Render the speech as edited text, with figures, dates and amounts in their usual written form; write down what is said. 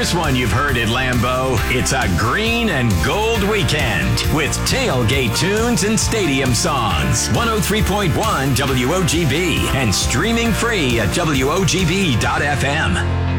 first one you've heard at Lambeau. It's a green and gold weekend with tailgate tunes and stadium songs. 103.1 WOGB and streaming free at WOGB.FM.